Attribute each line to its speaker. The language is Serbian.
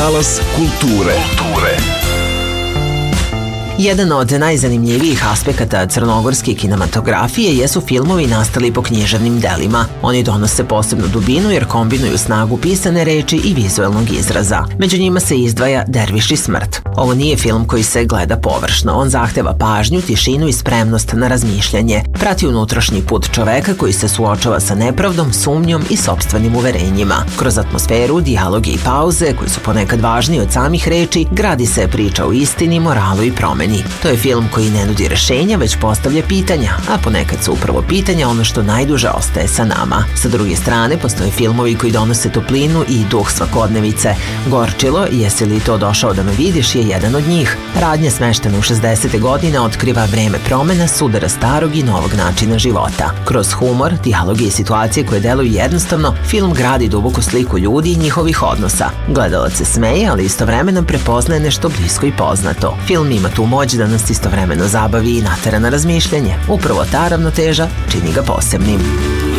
Speaker 1: Talas kulture.
Speaker 2: Jedan od najzanimljivijih aspekata crnogorske kinematografije jesu filmovi nastali po književnim delima. Oni donose posebnu dubinu jer kombinuju snagu pisane reči i vizuelnog izraza. Među njima se izdvaja Derviš i smrt. Ovo nije film koji se gleda površno. On zahteva pažnju, tišinu i spremnost na razmišljanje. Prati unutrašnji put čoveka koji se suočava sa nepravdom, sumnjom i sopstvenim uverenjima. Kroz atmosferu, dijaloge i pauze, koji su ponekad važniji od samih reči, gradi se priča o istini, moralu i promeni. To je film koji ne nudi rešenja, već postavlja pitanja, a ponekad su upravo pitanja ono što najduže ostaje sa nama. Sa druge strane, postoje filmovi koji donose toplinu i duh svakodnevice. Gorčilo, jesi li to došao da me vidiš, je jedan od njih. Radnja smeštena u 60. godine otkriva vreme promena, sudara starog i novog načina života. Kroz humor, dijaloge i situacije koje deluju jednostavno, film gradi duboku sliku ljudi i njihovih odnosa. Gledalac se smeje, ali istovremeno prepoznaje nešto blisko i poznato. Film ima tu moć da nas istovremeno zabavi i natera na razmišljanje. Upravo ta ravnoteža čini ga posebnim.